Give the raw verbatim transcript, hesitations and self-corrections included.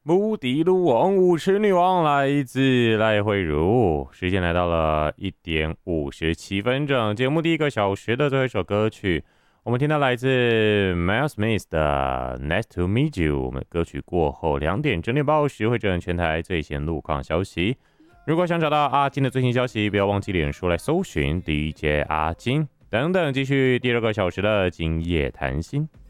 无敌路王舞池女王来自赖慧茹，时间来到了一点五十七分整，节目第一个小时的最后一首歌曲，我们听到来自 Miles Smith 的 Nice to Meet You。我们歌曲过后两点整点报时会整全台最新路况消息。如果想找到阿金的最新消息，不要忘记脸书来搜寻 D J 阿金等等，继续第二个小时的今夜谈心。